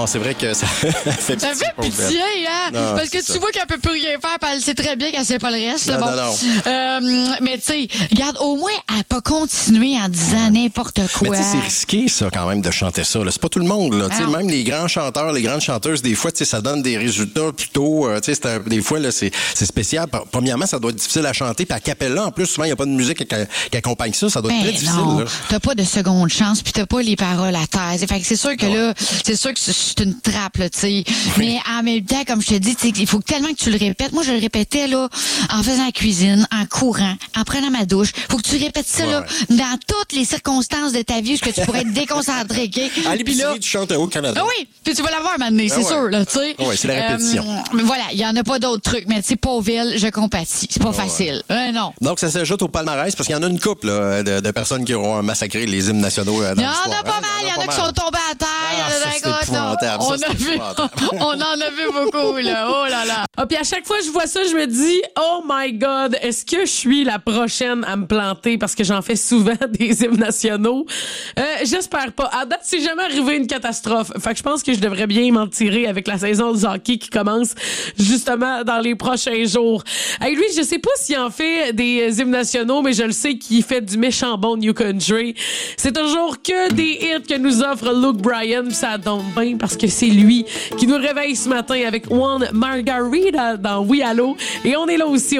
non, c'est vrai que ça fait pitié. Ça fait pitié, hein? Non, parce que tu vois qu'elle peut plus rien faire, puis elle sait très bien qu'elle sait pas le reste. Non, bon. non. Mais tu sais, regarde, au moins, elle n'a pas continué en disant n'importe quoi. Mais tu sais, c'est risqué, ça, quand même, de chanter ça. Là. C'est pas tout le monde. Là. Tu sais, Ah. même les grands chanteurs, les grandes chanteuses, des fois, tu sais, ça donne des résultats plutôt... tu sais, des fois, là, c'est spécial. Premièrement, ça doit être difficile à chanter. Puis à cappella, en plus, souvent, il n'y a pas de musique qui accompagne ça. Ça doit être très difficile. Non, Là. t'as pas de seconde chance, puis t'as pas les paroles à terre. Fait que c'est sûr que là, c'est sûr que c'est une trappe, là, tu sais. Mais en même temps, comme je te dis, il faut tellement que tu le répètes. Moi, je le répétais, là, en faisant la cuisine, en courant, en prenant ma douche. Faut que tu répètes ça, là, dans toutes les circonstances de ta vie où tu pourrais être déconcentré, OK? À l'épicerie, tu chantes au Canada. Ah oui, puis tu vas l'avoir maintenant, c'est sûr, là, tu sais. Oui, c'est la répétition. Mais voilà, il y en a pas d'autres trucs, mais tu sais, Pauville, je compatis. C'est pas facile. Non. Donc, ça s'ajoute au palmarès parce qu'il y en a une couple là, de personnes qui auront massacré les hymnes nationaux dans Il y en l'histoire. a pas mal, il y en a qui sont tombés à terre, il y en a ça, c'est épouvantable, on en a vu beaucoup, là. Oh là là. Ah, puis à chaque fois que je vois ça, je me dis, oh my God, est-ce que je suis la prochaine à me planter parce que j'en fais souvent des hymnes nationaux? J'espère pas. À date, c'est jamais arrivé une catastrophe. Fait que je pense que je devrais bien m'en tirer avec la saison du hockey qui commence justement dans les prochains jours. Hey, lui, je sais pas s'il en fait des hymnes nationaux, mais je le sais qu'il fait du méchant bon New Country. C'est toujours que des hits que nous offre Luke Bryan, ça tombe bien parce que c'est lui qui nous réveille ce matin avec One Margarita dans Oui Allo. Et on est là aussi